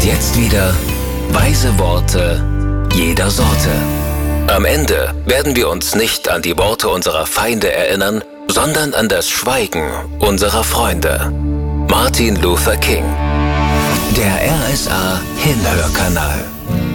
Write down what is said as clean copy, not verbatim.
jetzt wieder weise Worte jeder Sorte. Am Ende werden wir uns nicht an die Worte unserer Feinde erinnern, sondern an das Schweigen unserer Freunde. Martin Luther King. Der RSA Hinhörkanal.